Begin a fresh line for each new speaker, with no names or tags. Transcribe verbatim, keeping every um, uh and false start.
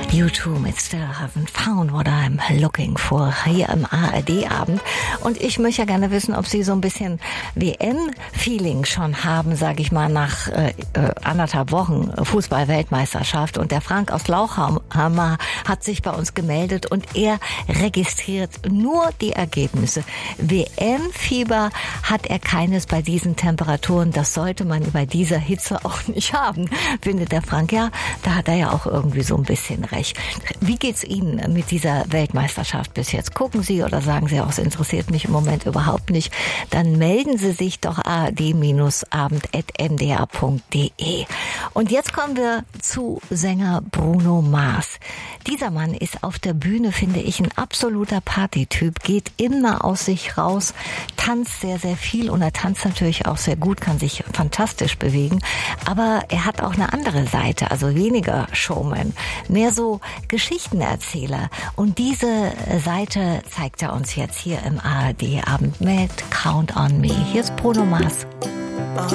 You too, I still haven't found what I'm looking for, hier im A R D-Abend. Und ich möchte ja gerne wissen, ob Sie so ein bisschen W M-Feeling schon haben, sage ich mal, nach äh, anderthalb Wochen Fußball-Weltmeisterschaft. Und der Frank aus Lauchhammer hat sich bei uns gemeldet und er registriert nur die Ergebnisse. W M-Fieber hat er keines bei diesen Temperaturen. Das sollte man bei dieser Hitze auch nicht haben, findet der Frank. Ja, da hat er ja auch irgendwie so ein bisschen recht. Wie geht's Ihnen mit dieser Weltmeisterschaft bis jetzt? Gucken Sie oder sagen Sie auch, es interessiert mich im Moment überhaupt nicht? Dann melden Sie sich doch a r d abend at n d r punkt d e. Und jetzt kommen wir zu Sänger Bruno Mars. Dieser Mann ist auf der Bühne, finde ich, ein absoluter Partytyp, geht immer aus sich raus, tanzt sehr, sehr viel und er tanzt natürlich auch sehr gut, kann sich fantastisch bewegen. Aber er hat auch eine andere Seite, also weniger Showman, mehr so Geschichtenerzähler. Und diese Seite zeigt er uns jetzt hier im A R D-Abend mit Count on Me. Hier ist Bruno Mars.